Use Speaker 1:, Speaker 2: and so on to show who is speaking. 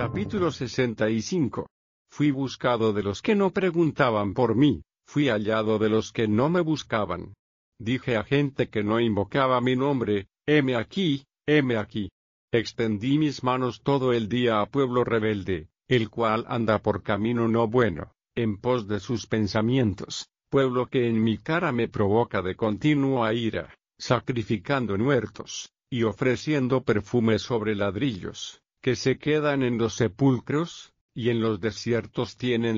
Speaker 1: Capítulo 65. Fui buscado de los que no preguntaban por mí, fui hallado de los que no me buscaban. Dije a gente que no invocaba mi nombre, heme aquí, heme aquí. Extendí mis manos todo el día a pueblo rebelde, el cual anda por camino no bueno, en pos de sus pensamientos, pueblo que en mi cara me provoca de continua ira, sacrificando muertos, y ofreciendo perfume sobre ladrillos, que se quedan en los sepulcros, y en los desiertos tienen